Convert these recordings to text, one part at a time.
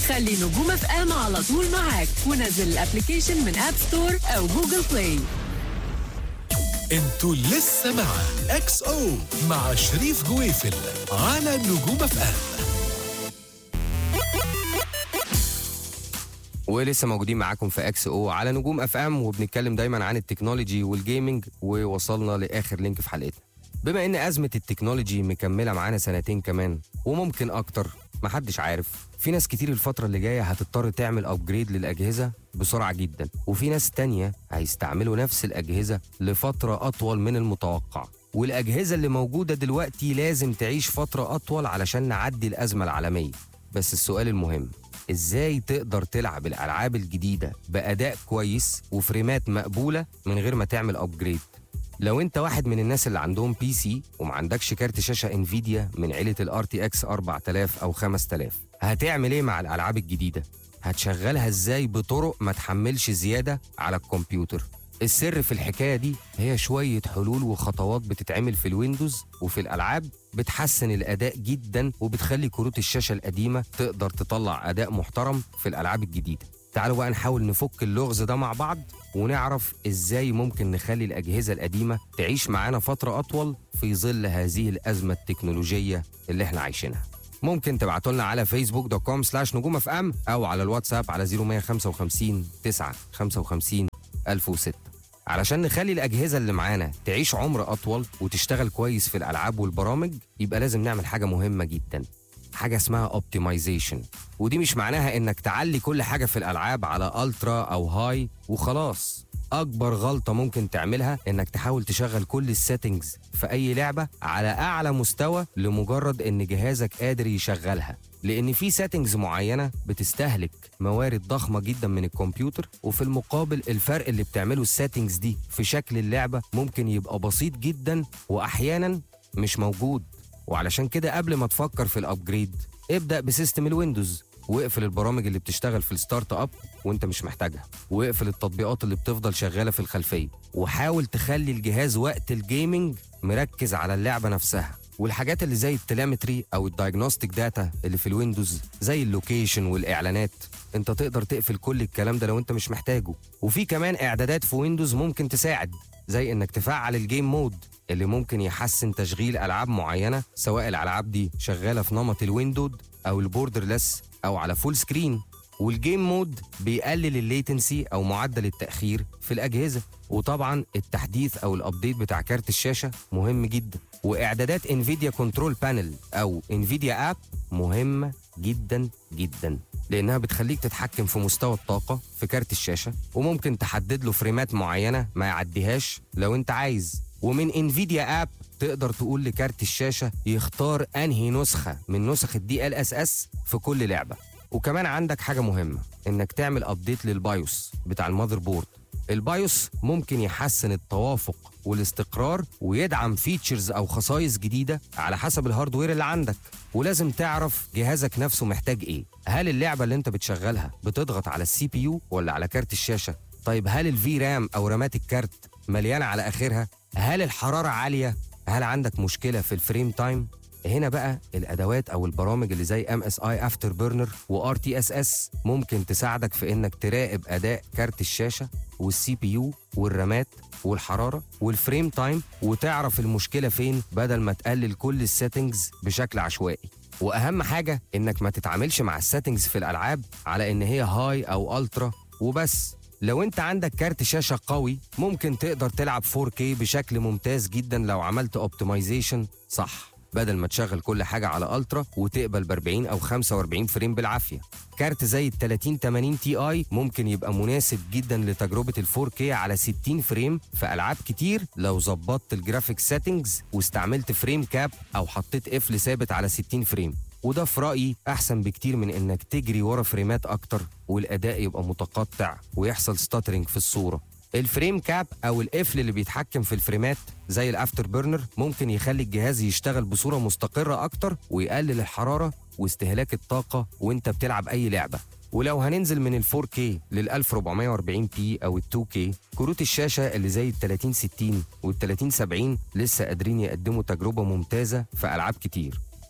خلي نجوم اف ام على طول معاك، ونزل الابليكيشن من اب ستور او جوجل بلاي. انتوا لسه مع اكس او مع شريف جويفل على نجوم اف ام. ولسه موجودين معاكم في اكس او على نجوم اف ام، وبنتكلم دايما عن التكنولوجي والجيمنج، ووصلنا لاخر لينك في حلقتنا. بما ان ازمه التكنولوجي مكمله معانا سنتين كمان وممكن اكتر، محدش عارف. في ناس كتير الفتره اللي جايه هتضطر تعمل ابجريد للاجهزه بسرعه جدا، وفي ناس تانية هيستعملوا نفس الاجهزه لفتره اطول من المتوقع. والاجهزه اللي موجوده دلوقتي لازم تعيش فتره اطول علشان نعدي الازمه العالميه. بس السؤال المهم، ازاي تقدر تلعب الالعاب الجديده باداء كويس وفريمات مقبوله من غير ما تعمل ابجريد؟ لو انت واحد من الناس اللي عندهم بي سي وما عندكش كارت شاشه انفيديا من عيله الار تي اكس 4000 او 5000، هتعمل ايه مع الالعاب الجديده؟ هتشغلها ازاي بطرق ما تحملش زياده على الكمبيوتر؟ السر في الحكايه دي هي شويه حلول وخطوات بتتعمل في الويندوز وفي الالعاب، بتحسن الاداء جدا وبتخلي كروت الشاشه القديمه تقدر تطلع اداء محترم في الالعاب الجديده. تعالوا بقى نحاول نفك اللغز ده مع بعض ونعرف ازاي ممكن نخلي الاجهزه القديمه تعيش معانا فتره اطول في ظل هذه الازمه التكنولوجيه اللي احنا عايشينها. ممكن تبعتوا لنا على facebook.com/نجوم اف ام او على الواتساب على 0155 955 1006 علشان نخلي الأجهزة اللي معانا تعيش عمر أطول وتشتغل كويس في الألعاب والبرامج. يبقى لازم نعمل حاجة مهمة جدا، حاجة اسمها اوبتمايزيشن. ودي مش معناها إنك تعلي كل حاجة في الألعاب على ألترا أو هاي وخلاص. أكبر غلطة ممكن تعملها إنك تحاول تشغل كل السيتنجز في أي لعبة على أعلى مستوى لمجرد إن جهازك قادر يشغلها، لأن في سيتنجز معينة بتستهلك موارد ضخمة جدا من الكمبيوتر، وفي المقابل الفرق اللي بتعمله السيتنجز دي في شكل اللعبة ممكن يبقى بسيط جدا وأحيانا مش موجود. وعلشان كده قبل ما تفكر في الأبجريد ابدأ بسيستم الويندوز، واقفل البرامج اللي بتشتغل في الستارت اب وانت مش محتاجها، واقفل التطبيقات اللي بتفضل شغالة في الخلفية، وحاول تخلي الجهاز وقت الجيمنج مركز على اللعبة نفسها. والحاجات اللي زي التليمتري او الدايجنوستيك داتا اللي في الويندوز زي اللوكيشن والاعلانات، انت تقدر تقفل كل الكلام ده لو انت مش محتاجه. وفي كمان اعدادات في ويندوز ممكن تساعد، زي انك تفعل الجيم مود اللي ممكن يحسن تشغيل العاب معينه، سواء الالعاب دي شغاله في نمط الويندود او البوردرلس او على فول سكرين. والجيم مود بيقلل الليتنسي او معدل التاخير في الاجهزه. وطبعا التحديث او الابديت بتاع كارت الشاشه مهم جدا. واعدادات انفيديا كنترول بانل او انفيديا اب مهمه جدا جدا، لانها بتخليك تتحكم في مستوى الطاقه في كارت الشاشه، وممكن تحدد له فريمات معينه ما يعديهاش لو انت عايز. ومن انفيديا اب تقدر تقول لكارت الشاشه يختار انهي نسخه من نسخ الدي ال اس اس في كل لعبه. وكمان عندك حاجه مهمه، انك تعمل ابديت للبايوس بتاع المذر بورد. البايوس ممكن يحسن التوافق والاستقرار ويدعم فيتشرز او خصائص جديده على حسب الهاردوير اللي عندك. ولازم تعرف جهازك نفسه محتاج ايه. هل اللعبه اللي انت بتشغلها بتضغط على السي بي يو ولا على كارت الشاشه؟ طيب هل الفي رام او رامات الكارت مليانه على اخرها؟ هل الحراره عاليه؟ هل عندك مشكله في الفريم تايم؟ هنا بقى الادوات او البرامج اللي زي MSI افتر بيرنر وار تي اس اس ممكن تساعدك في انك تراقب اداء كارت الشاشه والسي بي يو والرامات والحراره والفريم تايم، وتعرف المشكله فين بدل ما تقلل كل السيتنجز بشكل عشوائي. واهم حاجه انك ما تتعاملش مع السيتنجز في الالعاب على ان هي هاي او الترا وبس. لو انت عندك كارت شاشه قوي ممكن تقدر تلعب 4K بشكل ممتاز جدا لو عملت اوبتمايزيشن صح، بدل ما تشغل كل حاجة على ألترا وتقبل ب 40 أو 45 فريم بالعافية. كارت زي ال 3080 تي اي ممكن يبقى مناسب جدا لتجربة ال 4K على 60 فريم في ألعاب كتير لو ظبطت الجرافيك سيتنجز واستعملت فريم كاب أو حطيت قفل ثابت على 60 فريم. وده في رأيي أحسن بكتير من إنك تجري ورا فريمات أكتر والأداء يبقى متقطع ويحصل ستاترينج في الصورة. الفريم كاب او القفل اللي بيتحكم في الفريمات زي الافتر بيرنر ممكن يخلي الجهاز يشتغل بصوره مستقره اكتر ويقلل الحراره واستهلاك الطاقه وانت بتلعب اي لعبه. ولو هننزل من ال 4K لل 1440p او ال 2K، كروت الشاشه اللي زي ال 3060 وال 3070 لسه قادرين يقدموا تجربه ممتازه في العاب كتير.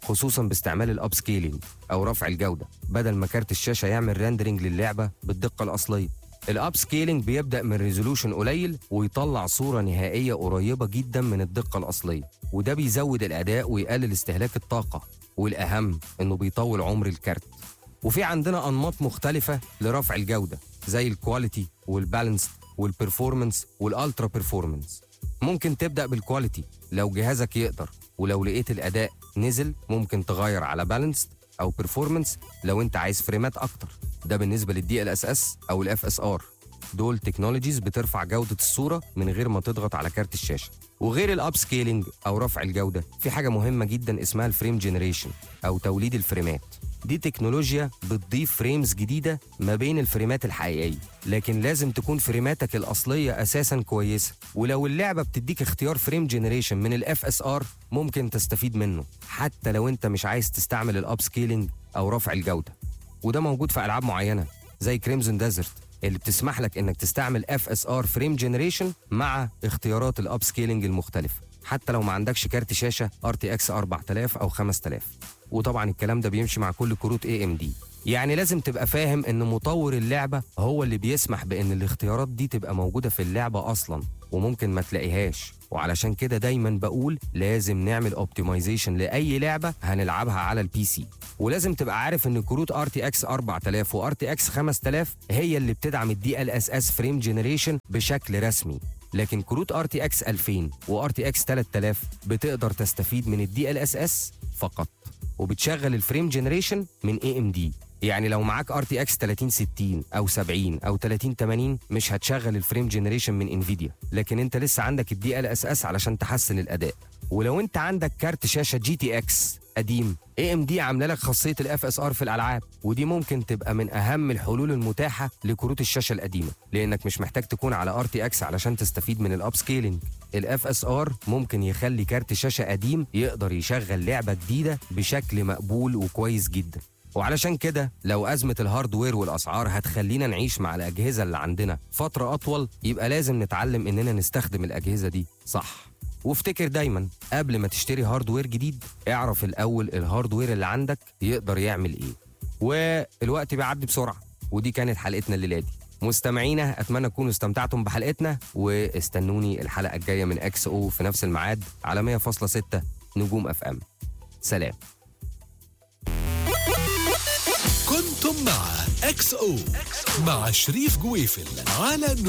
خصوصا باستعمال الاب سكيلينج او رفع الجوده، بدل ما كارت الشاشه يعمل ريندرنج للعبه بالدقه الاصليه. الاب سكيلينج بيبدا من ريزولوشن قليل ويطلع صوره نهائيه قريبه جدا من الدقه الاصليه، وده بيزود الاداء ويقلل استهلاك الطاقه، والاهم انه بيطول عمر الكارت. وفي عندنا انماط مختلفه لرفع الجوده زي الكواليتي والبالانس والبرفورمانس والالترا بيرفورمانس. ممكن تبدا بالكواليتي لو جهازك يقدر، ولو لقيت الاداء نزل ممكن تغير على بالانس او بيرفورمانس لو انت عايز فريمات اكتر. ده بالنسبه للدي ال اس اس او الاف اس ار، دول تكنولوجيز بترفع جوده الصوره من غير ما تضغط على كارت الشاشه. وغير الاب سكيلينج او رفع الجوده، في حاجه مهمه جدا اسمها الفريم جنريشن او توليد الفريمات. دي تكنولوجيا بتضيف فريمز جديده ما بين الفريمات الحقيقيه، لكن لازم تكون فريماتك الاصليه اساسا كويسه. ولو اللعبه بتديك اختيار فريم جنريشن من الاف اس ار ممكن تستفيد منه حتى لو انت مش عايز تستعمل الاب سكيلينج او رفع الجوده. وده موجود في العاب معينه زي كريمزون ديزرت اللي بتسمح لك انك تستعمل اف اس ار فريم جنريشن مع اختيارات الاب سكيلينج المختلفه، حتى لو ما عندكش كارت شاشه ار تي اكس 4000 او 5000. وطبعا الكلام ده بيمشي مع كل كروت اي ام دي. يعني لازم تبقى فاهم ان مطور اللعبه هو اللي بيسمح بان الاختيارات دي تبقى موجوده في اللعبه اصلا، وممكن ما تلاقيهاش. وعلشان كده دايما بقول لازم نعمل اوبتمايزيشن لاي لعبه هنلعبها على البي سي. ولازم تبقى عارف ان كروت ار تي اكس 4000 وار تي اكس 5000 هي اللي بتدعم الدي ال اس اس فريم جنريشن بشكل رسمي، لكن كروت ار تي اكس 2000 وار تي اكس 3000 بتقدر تستفيد من الدي ال اس اس فقط، وبتشغل الفريم جنريشن من اي ام دي. يعني لو معاك ار تي اكس 3060 او 70 او 3080 مش هتشغل الفريم جنريشن من انفيديا، لكن انت لسه عندك الدي ال اس اس علشان تحسن الاداء. ولو انت عندك كارت شاشه جي تي اكس قديم، اي ام دي عامله لك خاصيه الاف اس ار في الالعاب، ودي ممكن تبقى من اهم الحلول المتاحه لكروت الشاشه القديمه، لانك مش محتاج تكون على ار تي اكس علشان تستفيد من الاب سكيلينج. الاف اس ار ممكن يخلي كارت شاشه قديم يقدر يشغل لعبه جديده بشكل مقبول وكويس جدا. وعلشان كده لو أزمة الهاردوير والأسعار هتخلينا نعيش مع الأجهزة اللي عندنا فترة أطول، يبقى لازم نتعلم إننا نستخدم الأجهزة دي صح. وافتكر دايما قبل ما تشتري هاردوير جديد اعرف الأول الهاردوير اللي عندك يقدر يعمل إيه. والوقت بيعدي بسرعة، ودي كانت حلقتنا الليلة دي. مستمعينا أتمنى تكونوا استمتعتم بحلقتنا، واستنوني الحلقة الجاية من اكس او في نفس الميعاد على 100.6 نجوم اف ام. سلام. كنتم مع اكس او مع شريف جويفل على